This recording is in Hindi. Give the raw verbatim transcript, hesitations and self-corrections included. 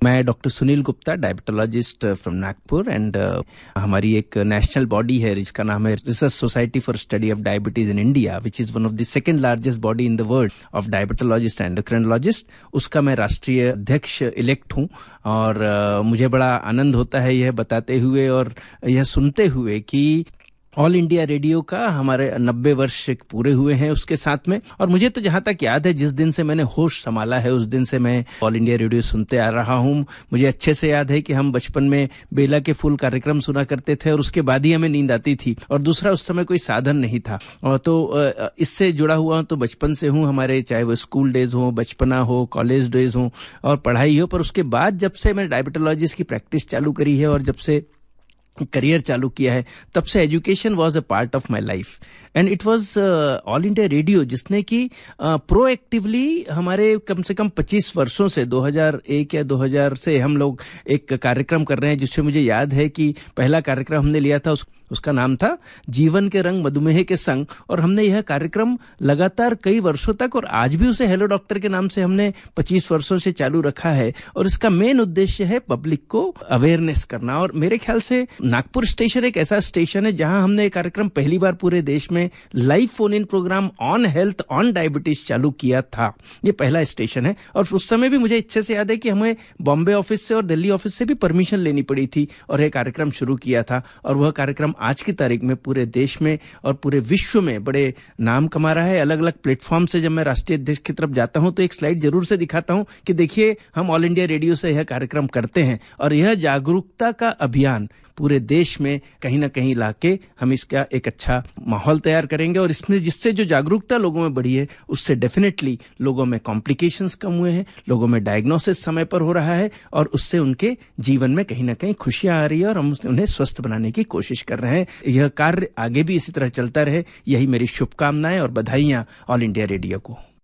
मैं doctor Sunil Gupta, diabetologist from Nagpur, and हमारी एक नेशनल बॉडी है जिसका नाम है research society for study of diabetes in India, which is one of the second largest body in the world of diabetologist and endocrinologist. उसका मैं राष्ट्रीय अध्यक्ष इलेक्ट हूँ और uh, मुझे बड़ा आनंद होता है यह बताते हुए और यह सुनते हुए कि ऑल इंडिया रेडियो का हमारे नब्बे वर्ष पूरे हुए हैं उसके साथ में। और मुझे तो जहां तक याद है, जिस दिन से मैंने होश संभाला है उस दिन से मैं ऑल इंडिया रेडियो सुनते आ रहा हूं। मुझे अच्छे से याद है कि हम बचपन में बेला के फूल कार्यक्रम सुना करते थे और उसके बाद ही हमें नींद आती थी, और दूसरा उस समय कोई साधन नहीं था। और तो इससे जुड़ा हुआ तो बचपन से हूँ, हमारे चाहे वो स्कूल डेज हो, बचपना हो, कॉलेज डेज हो और पढ़ाई हो। पर उसके बाद जब से मैंने डायबिटोलॉजिस्ट की प्रैक्टिस चालू करी है और जब से करियर चालू किया है, तब से education was a part of my life and it was all India radio जिसने कि प्रोएक्टिवली uh, हमारे कम से कम पच्चीस वर्षों से दो हज़ार एक या दो हज़ार से हम लोग एक कार्यक्रम कर रहे हैं, जिससे मुझे याद है कि पहला कार्यक्रम हमने लिया था, उस, उसका नाम था जीवन के रंग मधुमेह के संग। और हमने यह कार्यक्रम लगातार कई वर्षों तक, और आज भी उसे हेलो डॉक्टर के नाम से हमने पच्चीस वर्षों से चालू रखा है। और इसका मेन उद्देश्य है पब्लिक को अवेयरनेस करना। और मेरे ख्याल से नागपुर स्टेशन एक ऐसा स्टेशन है जहां हमने ये कार्यक्रम पहली बार पूरे देश में live phone in programme on health on diabetes चालू किया था। ये पहला स्टेशन है। और उस समय भी मुझे अच्छे से याद है कि हमें बॉम्बे ऑफिस से और दिल्ली ऑफिस से भी परमिशन लेनी पड़ी थी और यह कार्यक्रम शुरू किया था। और वह कार्यक्रम आज की तारीख में पूरे देश में और पूरे विश्व में बड़े नाम कमा रहा है। अलग अलग प्लेटफॉर्म से जब मैं राष्ट्रीय अध्यक्ष की तरफ जाता हूं तो एक स्लाइड जरूर से दिखाता हूं कि देखिए हम ऑल इंडिया रेडियो से यह कार्यक्रम करते हैं। और यह जागरूकता का अभियान पूरे देश में कहीं ना कहीं लाके हम इसका एक अच्छा माहौल तैयार करेंगे। और इसमें जिससे जो जागरूकता लोगों में बढ़ी है उससे डेफिनेटली लोगों में कॉम्प्लिकेशंस कम हुए हैं, लोगों में डायग्नोसिस समय पर हो रहा है और उससे उनके जीवन में कहीं ना कहीं खुशियां आ रही है और हम उन्हें स्वस्थ बनाने की कोशिश कर रहे हैं। यह कार्य आगे भी इसी तरह चलता रहे, यही मेरी शुभकामनाएं और बधाइयां ऑल इंडिया रेडियो को।